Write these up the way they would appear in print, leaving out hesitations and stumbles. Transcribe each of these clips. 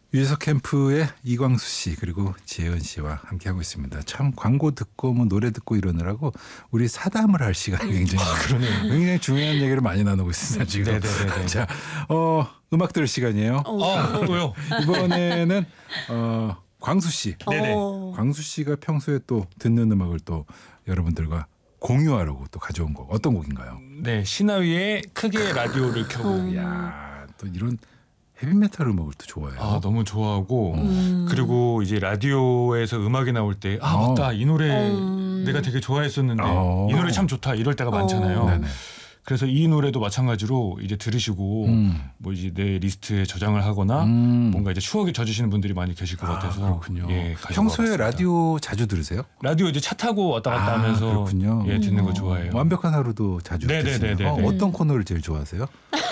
유재석 캠프의 이광수 씨 그리고 지혜은 씨와 함께하고 있습니다. 참 광고 듣고 뭐 노래 듣고 이러느라고 우리 사담을 할 시간이 굉장히 중요한 얘기를 많이 나누고 있습니다. 지금. 네네네. 자, 음악 들을 시간이에요. 또요? 이번에는 광수 씨. 네네. 광수 씨가 평소에 또 듣는 음악을 또 여러분들과 공유하려고 또 가져온 곡 어떤 곡인가요? 네, 신하위의 크게 라디오를 켜고. 야, 또 이런 헤비메탈 음악을 또 좋아해요. 아, 너무 좋아하고 그리고 이제 라디오에서 음악이 나올 때 맞다, 이 노래 내가 되게 좋아했었는데 이 노래 참 좋다 이럴 때가 많잖아요. 네네. 그래서 이 노래도 마찬가지로 이제 들으시고 뭐 이제 내 리스트에 저장을 하거나 뭔가 이제 추억에 젖으시는 분들이 많이 계실 것 같아서. 그렇군요. 예, 평소에 라디오 자주 들으세요? 라디오 이제 차 타고 왔다 갔다 하면서 그렇군요. 예, 듣는 거 좋아해요. 완벽한 하루도 자주 네네네네. 듣으세요. 어떤 코너를 제일 좋아하세요?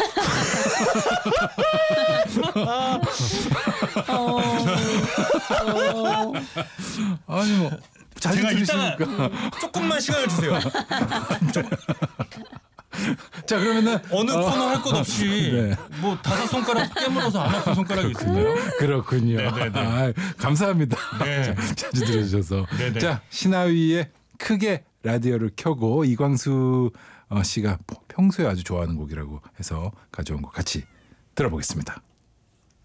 아니 뭐 자주 제가 들으시니까. 이따가 조금만 시간을 주세요. 자 그러면은 어느 코너 할 것 없이 네. 뭐 5손가락 깨물어서 안 아픈 손가락이 있을까요? 그렇군요. 네네네. 감사합니다. 네. 자주 들어주셔서. 네네. 자 신하위의 크게 라디오를 켜고 이광수 씨가 평소에 아주 좋아하는 곡이라고 해서 가져온 곡 같이 들어보겠습니다.